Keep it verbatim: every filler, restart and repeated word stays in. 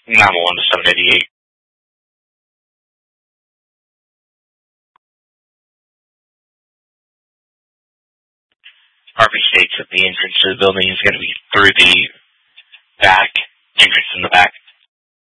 nine one one to seven eighty-eight. Harvey states that the entrance to the building is going to be through the back, entrance in the back.